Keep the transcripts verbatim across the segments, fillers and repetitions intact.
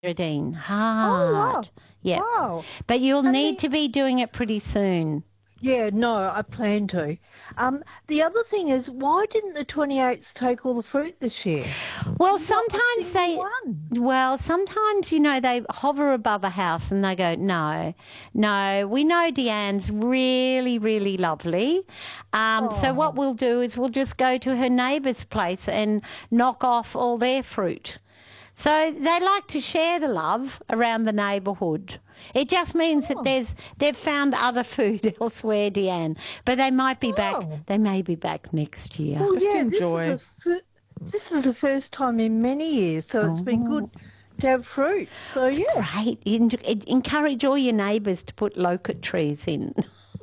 Geraldine. Oh, Hard. wow. Yeah. Wow. But you'll How need many- to be doing it pretty soon. Yeah, no, I plan to. Um, the other thing is, why didn't the twenty-eights take all the fruit this year? Well, Not a sometimes single they, one. well, sometimes, you know, they hover above a house and they go, no, no, we know Deanne's really, really lovely. Um, So what Oh. we'll do is we'll just go to her neighbour's place and knock off all their fruit. So they like to share the love around the neighbourhood. It just means that Oh. there's they've found other food elsewhere, Deanne. But they might be back. Oh. They may be back next year. Well, Just yeah, enjoy. This is, the fir- this is the first time in many years, so it's been good to have fruit. So, yeah. Great. En- en- encourage all your neighbours to put locust trees in.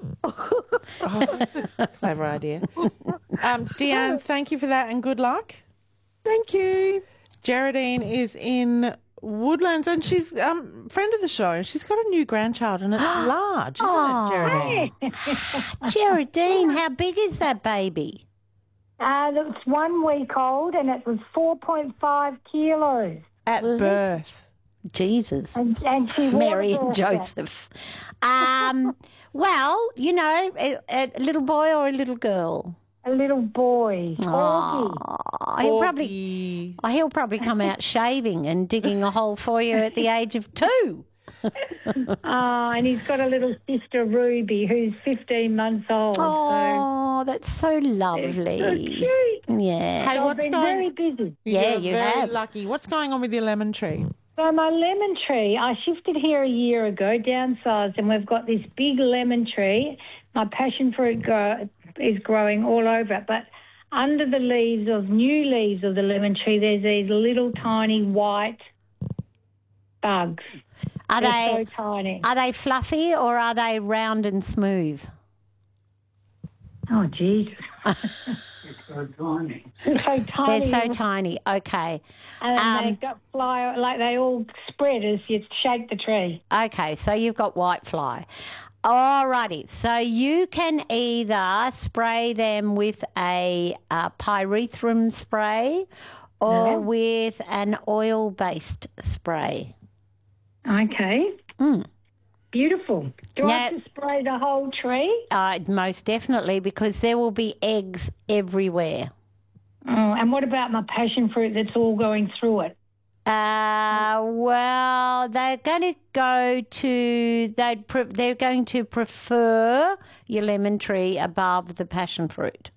Clever idea. Um, Deanne, thank you for that and good luck. Thank you. Geraldine is in Woodlands and she's um friend of the show. She's got a new grandchild and it's large, isn't it, Geraldine? Geraldine, how big is that baby? Uh, it's one week old and it was four point five kilos. At birth. Jesus. And, and she Mary and water birthed it. Joseph. Um, well, you know, a, a little boy or a little girl? A little boy. Augie. Oh, he'll probably, Augie. oh, he'll probably come out shaving and digging a hole for you at the age of two. Oh, and he's got a little sister, Ruby, who's fifteen months old. Oh, that's so So, lovely. so cute. Yeah. Hey, I've what's been going? very busy. Yeah, You're you very have. lucky. What's going on with your lemon tree? So my lemon tree, I shifted here a year ago, downsized, and we've got this big lemon tree. My passion fruit grow, is growing all over it, but under the leaves of new leaves of the lemon tree, there's these little tiny white bugs. Are They're they so tiny. are they fluffy or are they round and smooth? Oh, Jesus. So tiny. They're so tiny. They're so tiny. Okay. And Um, they got fly, like they all spread as you shake the tree. Okay, so you've got white fly. Alrighty, so you can either spray them with a uh, pyrethrum spray or Yeah. with an oil-based spray. Okay. Mm. Beautiful. Do I Now- have to spray the whole tree? Uh, most definitely, because there will be eggs everywhere. Oh, and what about my passion fruit that's all going through it? Uh, well, they're going to go to they'd pre- they're going to prefer your lemon tree above the passion fruit.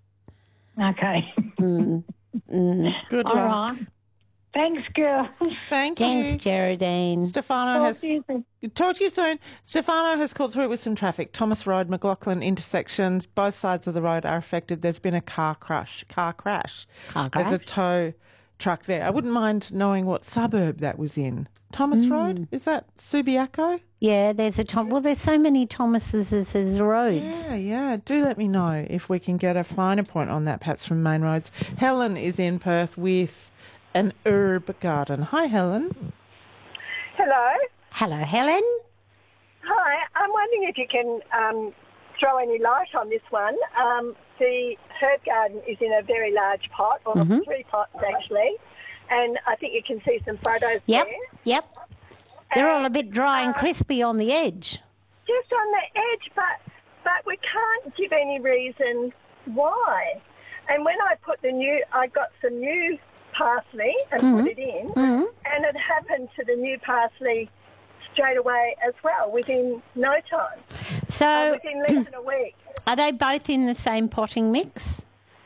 Okay. Mm. Mm. Good All luck. right. Thanks, girl. Thank Thanks, you. Geraldine. Stefano Talk has to you soon. talk to you soon. Stefano has called through with some traffic. Thomas Road, McLaughlin intersections. Both sides of the road are affected. There's been a car crash. Car crash. Car There's a crash? tow truck there. I wouldn't mind knowing what suburb that was in. Thomas Road? Is that Subiaco? Yeah, there's a Tom. Well, there's so many Thomases as there's roads. Yeah, yeah. Do let me know if we can get a finer point on that, perhaps from Main Roads. Helen is in Perth with an herb garden. Hi, Helen. Hello. Hello, Helen. Hi. I'm wondering if you can um, throw any light on this one. Um, the herb garden is in a very large pot, or Mm-hmm. three pots actually, and I think you can see some photos Yep, there. yep. They're all a And, bit dry and uh, crispy on the edge. Just on the edge, but but we can't give any reason why. And when I put the new, I got some new parsley and Mm-hmm. put it in, and it happened to the new parsley straight away as well, within no time, uh, So, within less than a week. are they both in the same potting mix?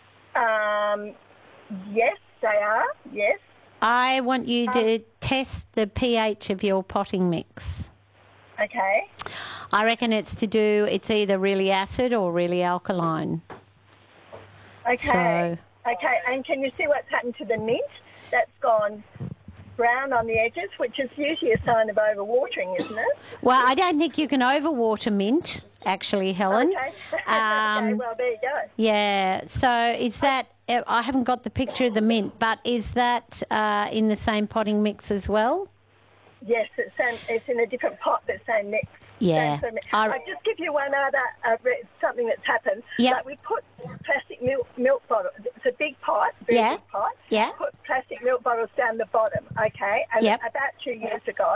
Um, yes, they are, yes. I want you to test the pH of your potting mix. Okay. I reckon it's to do, it's either really acid or really alkaline. Okay. So- Okay, and can you see what's happened to the mint? That's gone brown on the edges, which is usually a sign of overwatering, isn't it? Well, I don't think you can overwater mint, actually, Helen. Okay. okay, Um, well, there you go. yeah, so is that, I haven't got the picture of the mint, but is that uh, in the same potting mix as well? Yes, it's, um, it's in a different pot that's saying next. Yeah. Thanks for- I- I'll just give you one other, uh, re- something that's happened. Yep. Like we put plastic milk, milk bottle, it's a big pot, very Yeah. big pot. Yeah. Put plastic milk bottles down the bottom, okay? And Yep. about two years ago,